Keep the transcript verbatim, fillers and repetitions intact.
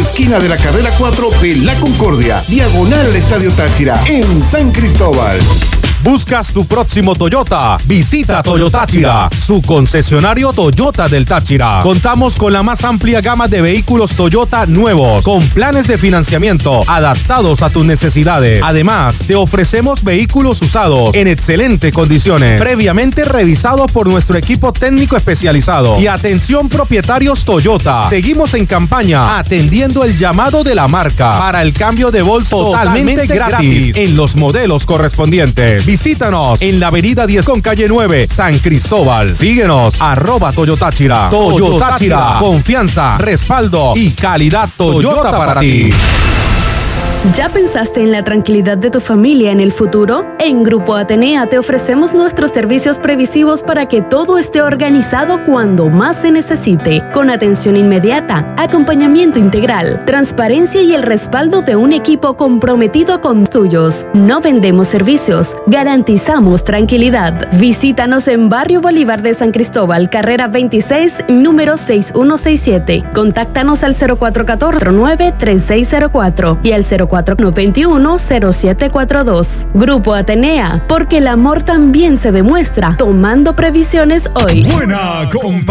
esquina de la carrera cuatro de La Concordia, diagonal al Estadio Táchira, en San Cristóbal. ¿Buscas tu próximo Toyota? Visita Toyota Táchira, su concesionario Toyota del Táchira. Contamos con la más amplia gama de vehículos Toyota nuevos, con planes de financiamiento adaptados a tus necesidades. Además, te ofrecemos vehículos usados en excelentes condiciones, previamente revisados por nuestro equipo técnico especializado. Y atención propietarios Toyota, seguimos en campaña atendiendo el llamado de la marca para el cambio de bolsa totalmente, totalmente gratis, gratis en los modelos correspondientes. Visítanos en la avenida diez con calle nueve, San Cristóbal. Síguenos, arroba Toyota Táchira. Toyota Táchira, confianza, respaldo y calidad Toyota para ti. ¿Ya pensaste en la tranquilidad de tu familia en el futuro? En Grupo Atenea te ofrecemos nuestros servicios previsivos para que todo esté organizado cuando más se necesite, con atención inmediata, acompañamiento integral, transparencia y el respaldo de un equipo comprometido con los tuyos. No vendemos servicios, garantizamos tranquilidad. Visítanos en Barrio Bolívar de San Cristóbal, carrera veintiséis, número seis uno seis siete. Contáctanos al cero cuatro uno cuatro nueve tres seis cero cuatro y al cero cuatro uno cero siete cuatro dos. Grupo Atenea, porque el amor también se demuestra tomando previsiones hoy. Buena compañía.